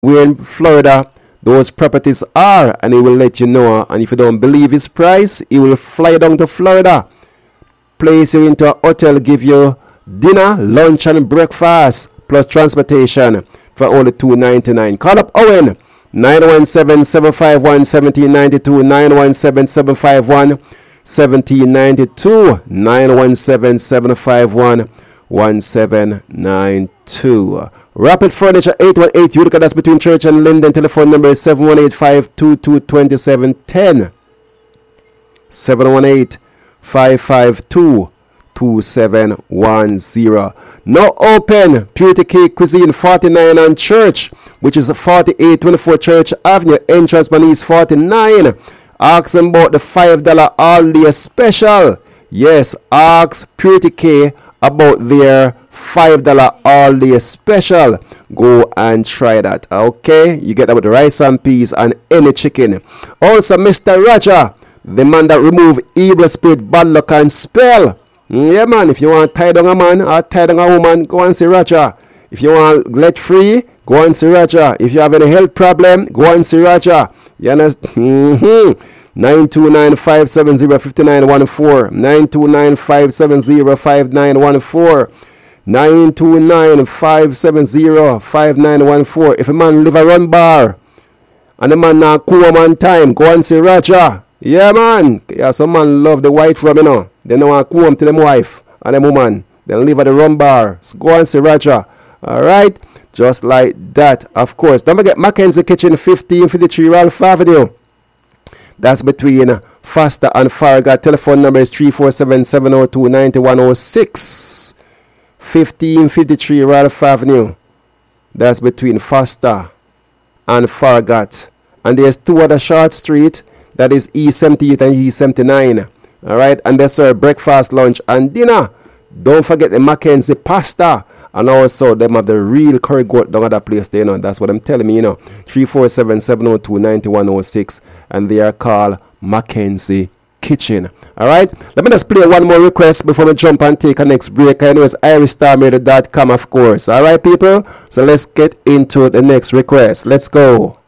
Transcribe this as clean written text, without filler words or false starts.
where in Florida those properties are, and he will let you know. And if you don't believe his price, he will fly down to Florida, place you into a hotel, give you dinner, lunch, and breakfast plus transportation for only $299. Call up Owen 917-751-1792, 917-751-1792, 917-751-1792. Rapid Furniture 818 Utica, that's between Church and Linden. Telephone number is 718-522-2710, 718-552-2710. Now open Purity Cake Cuisine, 49 on Church, which is 4824 Church Avenue, entrance Manise 49. Ask them about the $5 all-day special. Yes, ask Purity Cake about their $5 all-day special. Go and try that. Okay, you get that with rice and peas and any chicken. Also, Mr. Roger, the man that remove evil spirit, bad luck, and spell. Yeah, man, if you want to tie down a man or tie down a woman, go and see Roger. If you want let free, go and see Roger. If you have any health problem, go and see Roger. You understand? 929-570-5914, 929-570-5914, 929-570-5914. If a man live a run bar and the man not cool on time, go and see Roger. Yeah, man. Yeah, some man love the white rum, you know. They don't want to come to them wife and them woman. They live at the rum bar. So go and see Roger. Alright? Just like that, of course. Don't forget Mackenzie Kitchen, 1553 Ralph Avenue. That's between Foster and Farragut. Telephone number is 347-702-9106. 1553 Ralph Avenue. That's between Foster and Farragut. And there's two other short street. That is E78 and E79. Alright, and they serve breakfast, lunch, and dinner. Don't forget the Mackenzie pasta. And also, them have the real curry goat down at that place there, you know. That's what I'm telling me, you know. 347-702-9106. And they are called Mackenzie Kitchen. Alright, let me just play one more request before we jump and take a next break. I know it's irishstarmedia.com, of course. Alright, people? So let's get into the next request. Let's go.